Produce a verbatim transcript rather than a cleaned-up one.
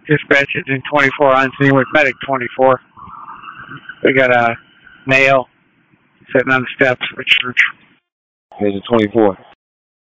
Dispatch engine twenty-four on scene with medic twenty-four. We got a male sitting on the steps of a church. Engine twenty-four.